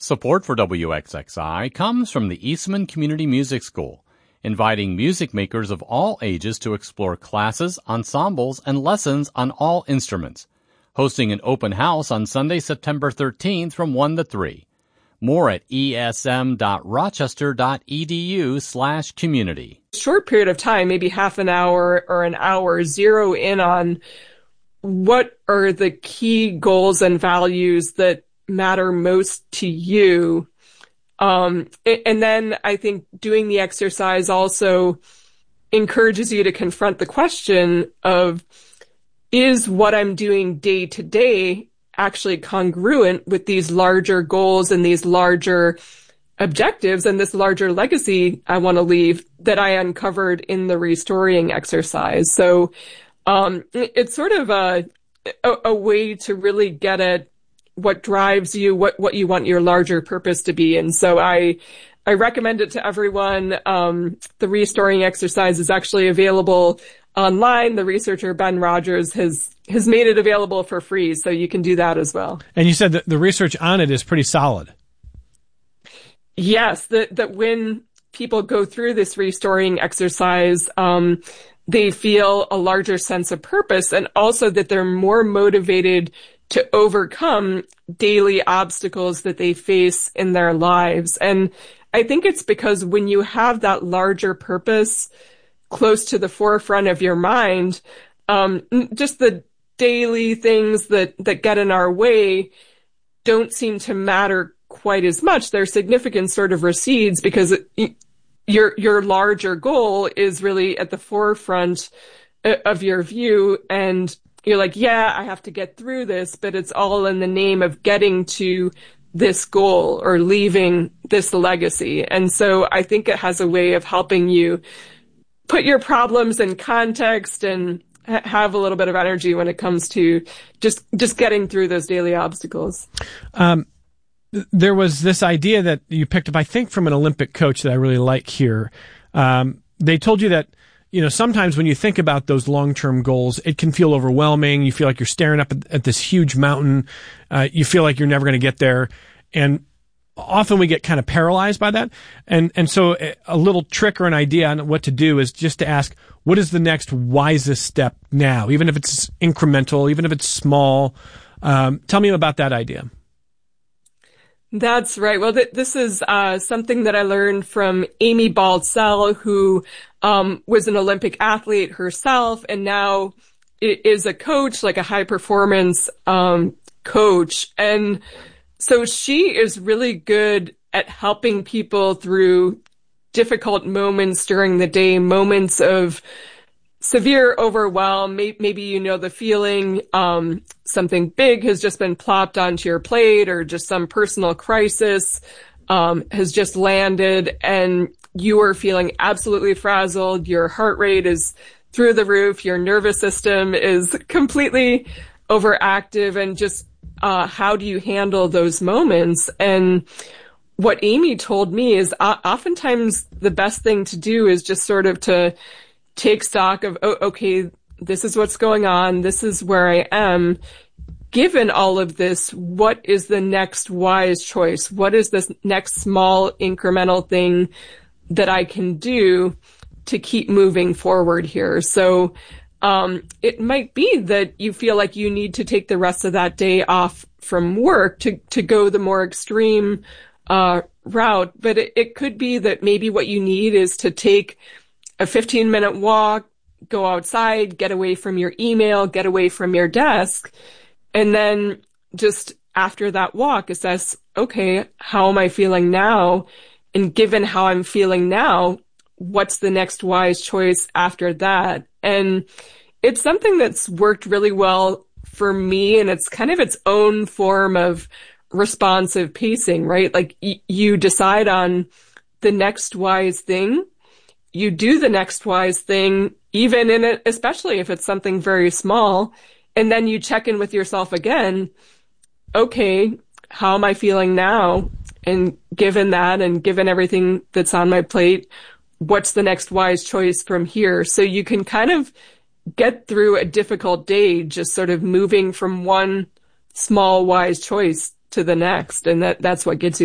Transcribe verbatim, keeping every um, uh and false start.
Support for W X X I comes from the Eastman Community Music School, inviting music makers of all ages to explore classes, ensembles, and lessons on all instruments. Hosting an open house on Sunday, September thirteenth from one to three. More at esm.rochester.edu slash community. Short period of time, maybe half an hour or an hour, zero in on what are the key goals and values that matter most to you. Um, and then I think doing the exercise also encourages you to confront the question of, is what I'm doing day to day actually congruent with these larger goals and these larger objectives and this larger legacy I want to leave that I uncovered in the restoring exercise? So um, it's sort of a, a, a way to really get at what drives you, what, what you want your larger purpose to be. And so I, I recommend it to everyone. Um, the restoring exercise is actually available online. The researcher, Ben Rogers, has, has made it available for free. So you can do that as well. And you said that the research on it is pretty solid. Yes. That, that when people go through this restoring exercise, um, they feel a larger sense of purpose, and also that they're more motivated to overcome daily obstacles that they face in their lives. And I think it's because when you have that larger purpose close to the forefront of your mind, um, just the daily things that, that get in our way don't seem to matter quite as much. Their significance sort of recedes because it, your, your larger goal is really at the forefront of your view, and you're like, yeah, I have to get through this, but it's all in the name of getting to this goal or leaving this legacy. And so I think it has a way of helping you put your problems in context and ha- have a little bit of energy when it comes to just, just getting through those daily obstacles. Um, there was this idea that you picked up, I think, from an Olympic coach that I really like here. Um, they told you that, you know, sometimes when you think about those long-term goals, it can feel overwhelming. You feel like you're staring up at, at this huge mountain. Uh, you feel like you're never going to get there. And often we get kind of paralyzed by that. And, and so a little trick or an idea on what to do is just to ask, what is the next wisest step now? Even if it's incremental, even if it's small. Um, tell me about that idea. That's right. Well, th- this is uh, something that I learned from Amy Baltzell, who um, was an Olympic athlete herself and now is a coach, like a high performance um, coach. And so she is really good at helping people through difficult moments during the day, moments of severe overwhelm. Maybe you know the feeling, um, something big has just been plopped onto your plate, or just some personal crisis, um, has just landed, and you are feeling absolutely frazzled. Your heart rate is through the roof. Your nervous system is completely overactive, and just, uh, how do you handle those moments? And what Amy told me is uh, oftentimes the best thing to do is just sort of to take stock of, oh, okay, this is what's going on. This is where I am. Given all of this, what is the next wise choice? What is this next small incremental thing that I can do to keep moving forward here? So, um, it might be that you feel like you need to take the rest of that day off from work to, to go the more extreme, uh, route. But it, it could be that maybe what you need is to take a fifteen minute walk, go outside, get away from your email, get away from your desk, and then just after that walk, assess, okay, how am I feeling now? And given how I'm feeling now, what's the next wise choice after that? And it's something that's worked really well for me, and it's kind of its own form of responsive pacing, right? Like y- you decide on the next wise thing. You do the next wise thing, even in it, especially if it's something very small, and then you check in with yourself again. Okay, how am I feeling now? And given that, and given everything that's on my plate, what's the next wise choice from here? So you can kind of get through a difficult day, just sort of moving from one small wise choice to the next. And that, that's what gets you